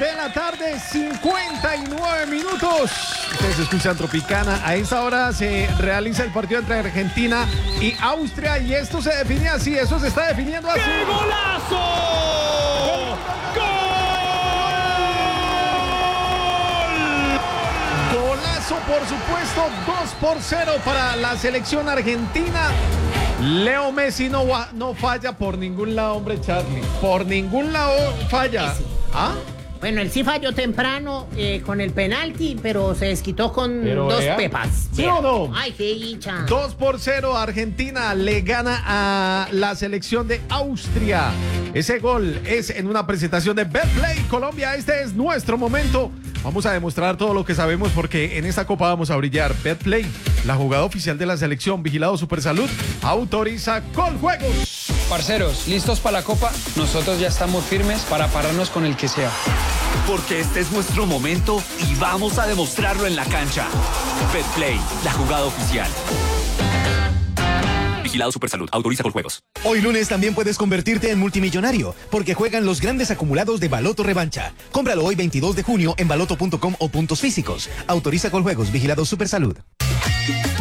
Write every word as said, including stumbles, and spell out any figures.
de la tarde, cincuenta y nueve minutos. Ustedes escuchan Tropicana. A esa hora se realiza el partido entre Argentina y Austria. Y esto se define así, eso se está definiendo así. ¡Qué golazo! ¡Gol! Golazo, por supuesto, dos por cero para la selección argentina. Leo Messi no, no falla por ningún lado, hombre, Charlie. Por ningún lado falla. Sí. ¿Ah? Bueno, él sí falló temprano eh, con el penalti, pero se desquitó con Pero dos vea, pepas. ¿sí o no? Ay, qué hincha. dos por cero, Argentina le gana a la selección de Austria. Ese gol es en una presentación de Betplay Colombia. Este es nuestro momento. Vamos a demostrar todo lo que sabemos porque en esta copa vamos a brillar. Betplay, la jugada oficial de la selección, vigilado Supersalud, autoriza Coljuegos. Parceros, ¿listos para la copa? Nosotros ya estamos firmes para pararnos con el que sea. Porque este es nuestro momento y vamos a demostrarlo en la cancha. Betplay, la jugada oficial. Vigilado Supersalud, autoriza Coljuegos. Hoy lunes también puedes convertirte en multimillonario, porque juegan los grandes acumulados de Baloto Revancha. Cómpralo hoy veintidós de junio en baloto punto com o puntos físicos. Autoriza Coljuegos, vigilado Supersalud.